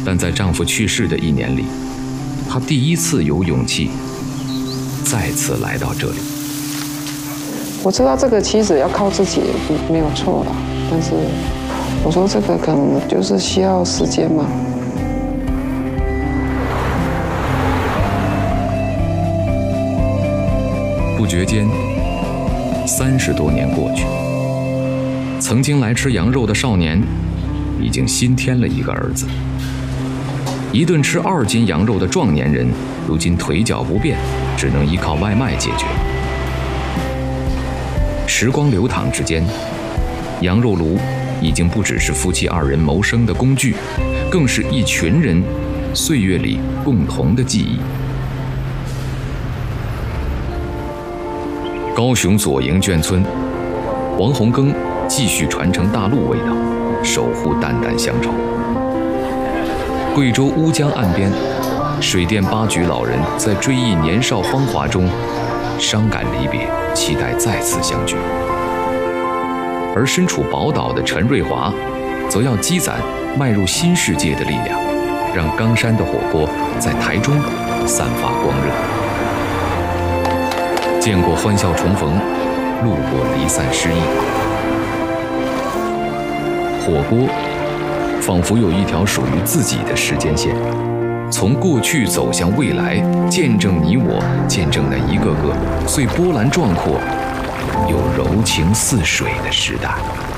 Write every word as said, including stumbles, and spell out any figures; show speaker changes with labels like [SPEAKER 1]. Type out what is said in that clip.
[SPEAKER 1] 但在丈夫去世的一年里，她第一次有勇气再次来到这里。
[SPEAKER 2] 我知道这个妻子要靠自己没有错了，但是我说这个可能就是需要时间嘛。
[SPEAKER 1] 不觉间，三十多年过去，曾经来吃羊肉的少年，已经新添了一个儿子。一顿吃二斤羊肉的壮年人，如今腿脚不便，只能依靠外卖解决。时光流淌之间，羊肉炉已经不只是夫妻二人谋生的工具，更是一群人岁月里共同的记忆。高雄左营眷村，王洪庚继续传承大陆味道，守护淡淡乡愁。贵州乌江岸边，水电八局老人在追忆年少芳华中，伤感离别，期待再次相聚。而身处宝岛的陈瑞华，则要积攒迈入新世界的力量，让冈山的火锅在台中散发光热。见过欢笑重逢，路过离散失意。火锅仿佛有一条属于自己的时间线，从过去走向未来，见证你我，见证那一个个虽波澜壮阔又柔情似水的时代。